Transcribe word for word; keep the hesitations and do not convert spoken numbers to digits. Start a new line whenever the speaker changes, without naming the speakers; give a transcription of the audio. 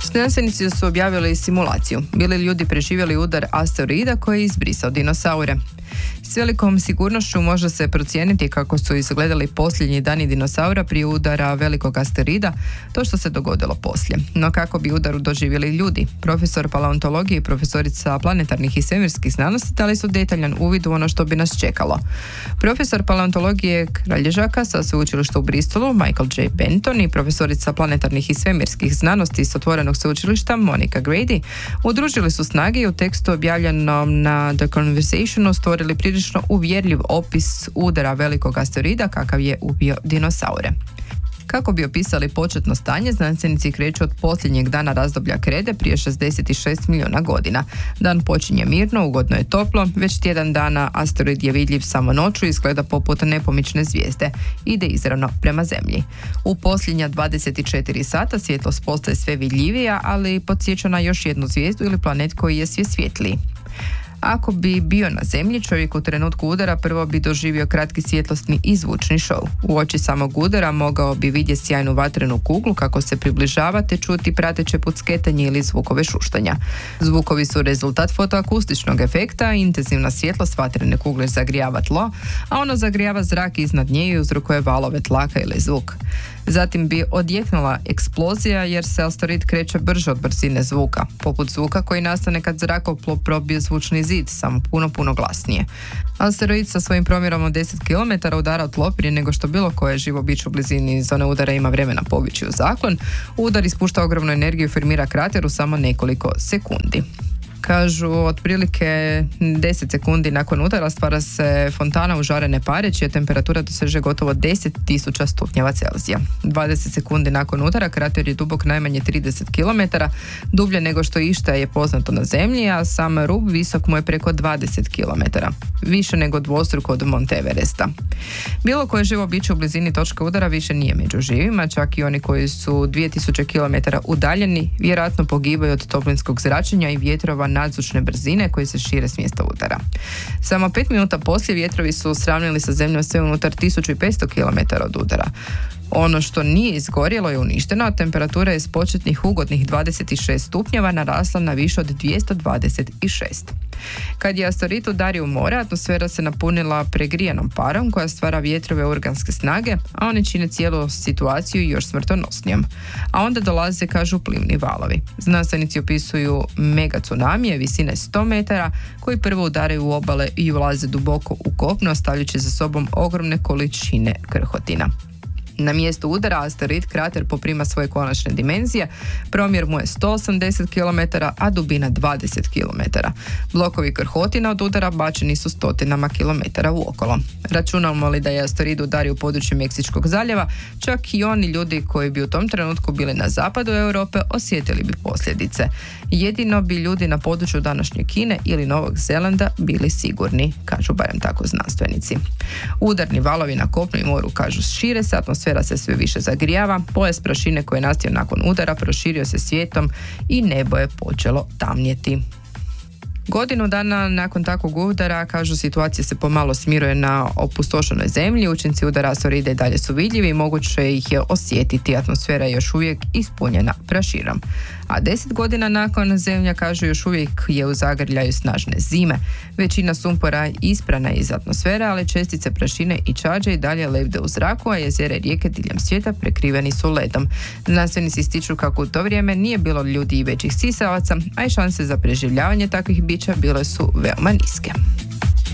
Znanstvenici su objavili simulaciju. Bili ljudi preživjeli udar asteroida koji je izbrisao dinosaure. S velikom sigurnošću može se procijeniti kako su izgledali posljednji dani dinosaura prije udara velikog asteroida, to što se dogodilo poslije. No kako bi udaru doživjeli ljudi? Profesor paleontologije i profesorica planetarnih i svemirskih znanosti dali su detaljan uvid u ono što bi nas čekalo. Profesor paleontologije kralježaka sa sveučilišta u Bristolu, Michael J. Benton, i profesorica planetarnih i svemirskih znanosti s otvorenog sveučilišta, Monica Grady, udružili su snage i u tekstu objavljenom na The Conversationu stvorili prilično uvjerljiv opis udara velikog asteroida kakav je ubio dinosaure. Kako bi opisali početno stanje, znanstvenici kreću od posljednjeg dana razdoblja krede prije šezdeset šest milijuna godina. Dan počinje mirno, ugodno je toplo, već tjedan dana asteroid je vidljiv samo noću i izgleda poput nepomične zvijezde. Ide izravno prema Zemlji. U posljednja dvadeset četiri sata svjetlost postaje sve vidljivija, ali podsjeća na još jednu zvijezdu ili planet koji je sve svjetliji. Ako bi bio na Zemlji, čovjek u trenutku udara prvo bi doživio kratki svjetlosni i zvučni šou. U oči samog udara mogao bi vidjeti sjajnu vatrenu kuglu kako se približava te čuti prateće pucketanje ili zvukove šuštanja. Zvukovi su rezultat fotoakustičnog efekta, intenzivna svjetlost vatrene kugle zagrijava tlo, a ono zagrijava zrak iznad nje i uzrokuje valove tlaka ili zvuk. Zatim bi odjeknula eksplozija jer se asteroid kreće brže od brzine zvuka, poput zvuka koji nastane kad zrakoplov probije zvučni zid, samo puno, puno glasnije. Asteroid sa svojim promjerom od deset kilometara udara u tlo prije nego što bilo koje živo biće u blizini zone udara ima vremena pobići u zaklon. Udar ispušta ogromnu energiju i formira krater u samo nekoliko sekundi. Kažu, otprilike deset sekundi nakon udara stvara se fontana užarene pare čija temperatura doseže gotovo deset tisuća stupnjeva Celzija. dvadeset sekundi nakon udara krater je dubok najmanje trideset kilometara, dublje nego što išta je poznato na Zemlji, a sam rub visok mu je preko dvadeset kilometara, više nego dvostruko od Monte Everesta. Bilo koje živo biće u blizini točke udara više nije među živima, čak i oni koji su dvije tisuće kilometara udaljeni vjerojatno pogibaju od toplinskog zračenja i vjetrova nadzvučne brzine koji se šire s mjesta udara. Samo pet minuta poslije vjetrovi su sravnili sa Zemljom sve unutar tisuću petsto kilometara od udara. Ono što nije izgorjelo je uništeno, a temperatura je s početnih ugodnih dvadeset šest stupnjeva narasla na više od dvjesto dvadeset šest. Kad je asteroid udario u more, atmosfera se napunila pregrijanom parom koja stvara vjetrove organske snage, a oni čine cijelu situaciju još smrtonosnijom. A onda dolaze, kažu, plimni valovi. Znanstvenici opisuju mega tsunamije visine sto metara koji prvo udaraju u obale i ulaze duboko u kopno, ostavljajući za sobom ogromne količine krhotina. Na mjestu udara asteroid krater poprima svoje konačne dimenzije, promjer mu je sto osamdeset kilometara, a dubina dvadeset kilometara. Blokovi krhotina od udara bačeni su stotinama kilometara uokolo. Računamo li da je asteroid udario u području Meksičkog zaljeva, čak i oni ljudi koji bi u tom trenutku bili na zapadu Europe osjetili bi posljedice. Jedino bi ljudi na području današnje Kine ili Novog Zelanda bili sigurni, kažu barem tako znanstvenici. Udarni valovi na kopnu i moru, kažu, šire se, atmosfera se sve više zagrijava, pojas prašine koji je nastao nakon udara proširio se svijetom i nebo je počelo tamnjeti. Godinu dana nakon takvog udara, kažu, situacija se pomalo smiruje na opustošenoj Zemlji, učinci udara asteroida i dalje su vidljivi i moguće ih je osjetiti, atmosfera je još uvijek ispunjena prašinom. A deset godina nakon Zemlja, kažu, još uvijek je u zagrljaju snažne zime. Većina sumpora isprana iz atmosfere, ali čestice prašine i čađe i dalje lebde u zraku, a jezera i rijeke diljem svijeta prekriveni su ledom. Znanstvenici ističu kako u to vrijeme nije bilo ljudi i većih sisavaca, a i šanse za preživljavanje takvih bića bile su veoma niske.